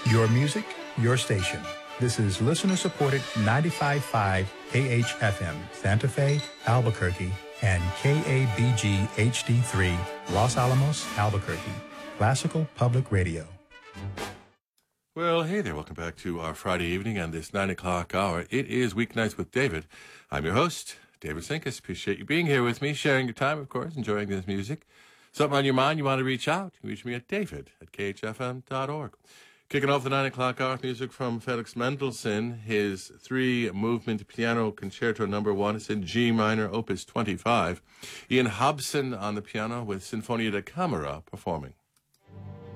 Your music, your station. This is listener-supported 95.5 KHFM, Santa Fe, Albuquerque, and KABG HD3, Los Alamos, Albuquerque. Classical Public Radio. Well, hey there. Welcome back to our Friday evening and this 9 o'clock hour. It is Weeknights with David. I'm your host, David Sinkus. Appreciate you being here with me, sharing your time, of course, enjoying this music. Something on your mind, you want to reach out, you reach me at david@khfm.org. Kicking off the 9 o'clock hour with music from Felix Mendelssohn, his three-movement piano concerto number 1. It's in G minor, opus 25. Ian Hobson on the piano with Sinfonia da Camera performing.